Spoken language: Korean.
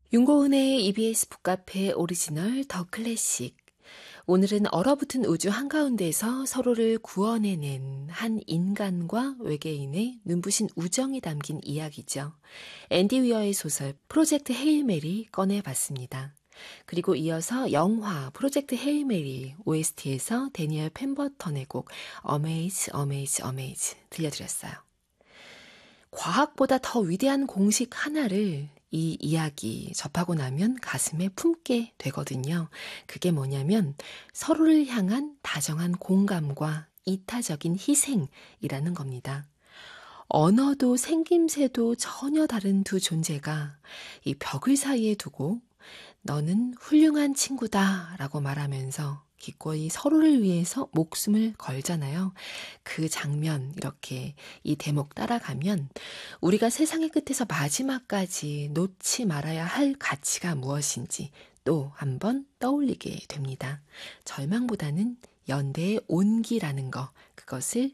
윤고은의 EBS 북카페 오리지널 더 클래식. 오늘은 얼어붙은 우주 한가운데서 서로를 구원해낸 한 인간과 외계인의 눈부신 우정이 담긴 이야기죠. 앤디 위어의 소설 프로젝트 헤일 메리 꺼내봤습니다. 그리고 이어서 영화 프로젝트 헤일 메리 OST에서 데니얼 펜버턴의 곡 Amaze, Amaze, Amaze 들려드렸어요. 과학보다 더 위대한 공식 하나를 이 이야기 접하고 나면 가슴에 품게 되거든요. 그게 뭐냐면 서로를 향한 다정한 공감과 이타적인 희생이라는 겁니다. 언어도 생김새도 전혀 다른 두 존재가 이 벽을 사이에 두고 너는 훌륭한 친구다 라고 말하면서 기꺼이 서로를 위해서 목숨을 걸잖아요. 그 장면 이렇게 이 대목 따라가면 우리가 세상의 끝에서 마지막까지 놓지 말아야 할 가치가 무엇인지 또 한번 떠올리게 됩니다. 절망보다는 연대의 온기라는 거, 그것을